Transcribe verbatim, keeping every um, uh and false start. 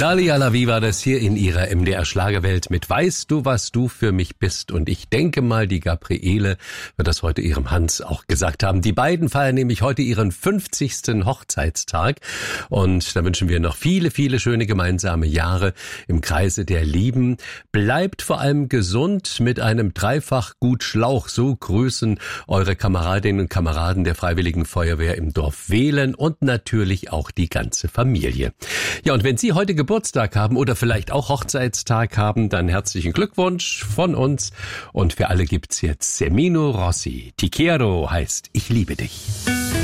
Dalia Lavi war das hier in ihrer M D R-Schlagerwelt mit Weißt du, was du für mich bist? Und ich denke mal, die Gabriele wird das heute ihrem Hans auch gesagt haben. Die beiden feiern nämlich heute ihren fünfzigsten Hochzeitstag. Und da wünschen wir noch viele, viele schöne gemeinsame Jahre im Kreise der Lieben. Bleibt vor allem gesund mit einem dreifach gut Schlauch. So grüßen eure Kameradinnen und Kameraden der Freiwilligen Feuerwehr im Dorf Wehlen und natürlich auch die ganze Familie. Ja, und wenn Sie heute Geburtstag haben oder vielleicht auch Hochzeitstag haben, dann herzlichen Glückwunsch von uns. Und für alle gibt's jetzt Semino Rossi. Ti quiero heißt Ich liebe dich.